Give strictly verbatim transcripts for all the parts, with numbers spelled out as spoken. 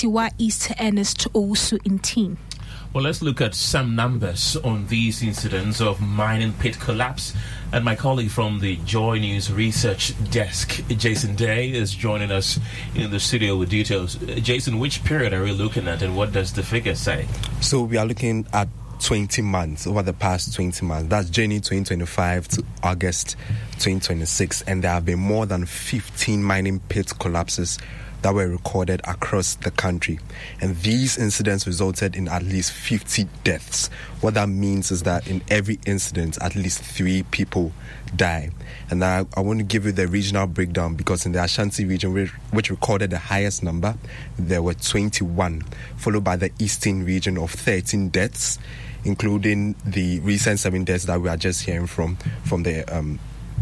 Tiwa East Ernest Owusu Intin. Well, let's look at some numbers on these incidents of mining pit collapse. And my colleague from the Joy News Research Desk, Jason Day, is joining us in the studio with details. Jason, which period are we looking at and what does the figure say? So we are looking at twenty months, over the past twenty months. That's January twenty twenty-five to August twenty twenty-six. And there have been more than fifteen mining pit collapses that were recorded across the country. And these incidents resulted in at least fifty deaths. What that means is that in every incident, at least three people die. And I, I want to give you the regional breakdown, because in the Ashanti region, which, which recorded the highest number, there were twenty-one, followed by the Eastern region of thirteen deaths, including the recent seven deaths that we are just hearing from, from the um,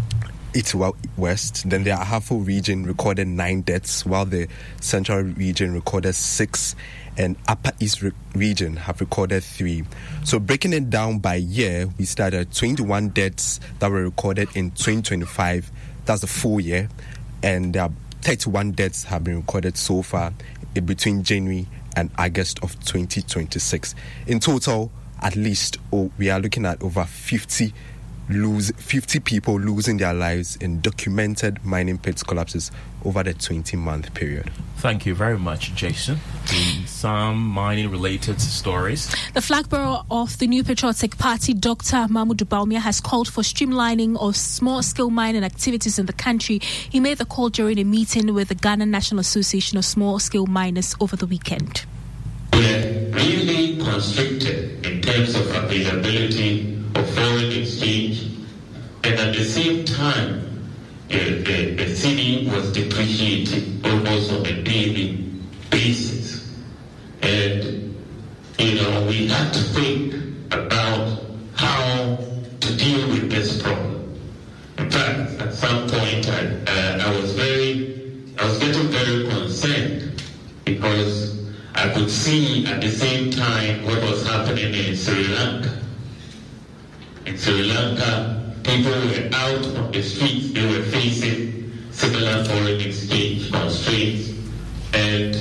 Itiwa West. Then the Ahafo region recorded nine deaths, while the Central region recorded six, and Upper East re- region have recorded three. So breaking it down by year, we started twenty-one deaths that were recorded in twenty twenty-five. That's the full year, and there are thirty-one deaths have been recorded so far in between January and August of twenty twenty-six. In total, at least oh, we are looking at over fifty lose fifty people losing their lives in documented mining pits collapses over the twenty-month period. Thank you very much, Jason. In some mining-related stories, the flag bearer of the New Patriotic Party, Doctor Mahmoud Bawumia, has called for streamlining of small-scale mining activities in the country. He made the call during a meeting with the Ghana National Association of Small-Scale Miners over the weekend. We're really constricted in terms of availability of foreign exchange, and at the same time, uh, the, the city was depreciating almost on a daily basis. And, you know, we had to think about how to deal with this problem. In fact, at some point, I, uh, I was very, I was getting very concerned, because I could see at the same time what was happening in Sri Lanka. In Sri Lanka, people were out on the streets, they were facing similar foreign exchange constraints, and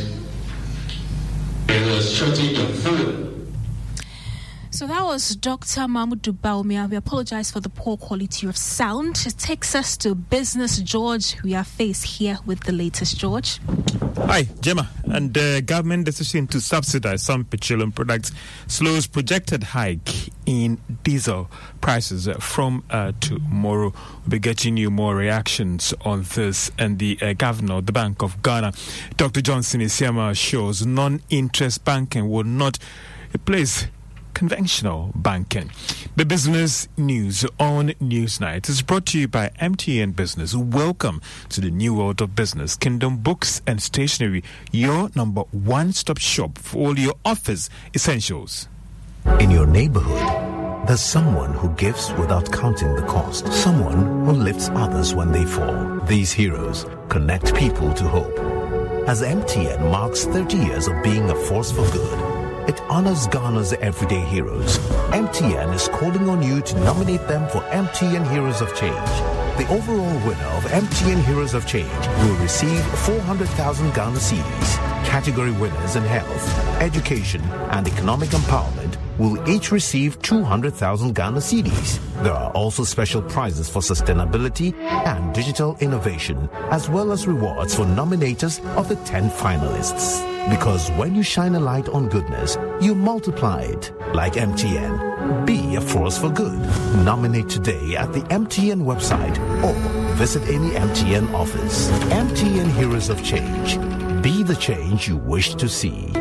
there was shortage of food. So that was Doctor Mahmoud Bawumia. We apologize for the poor quality of sound. It takes us to business. George, we are faced here with the latest. George. Hi, Gemma. And the uh, government decision to subsidize some petroleum products slows projected hike in diesel prices uh, from uh, tomorrow. We'll be getting you more reactions on this. And the uh, governor of the Bank of Ghana, Doctor Johnson Isiama, shows non-interest banking will not replace conventional banking. The business news on Newsnight is brought to you by M T N Business. Welcome to the new world of business. Kingdom Books and Stationery, your number one stop shop for all your office essentials. In your neighborhood, there's someone who gives without counting the cost. Someone who lifts others when they fall. These heroes connect people to hope. As M T N marks thirty years of being a force for good, it honors Ghana's everyday heroes. M T N is calling on you to nominate them for M T N Heroes of Change. The overall winner of M T N Heroes of Change will receive four hundred thousand Ghana cedis. Category winners in health, education, and economic empowerment will each receive two hundred thousand Ghana cedis. There are also special prizes for sustainability and digital innovation, as well as rewards for nominators of the ten finalists. Because when you shine a light on goodness, you multiply it. Like M T N. Be a force for good. Nominate today at the M T N website or visit any M T N office. M T N Heroes of Change. Be the change you wish to see.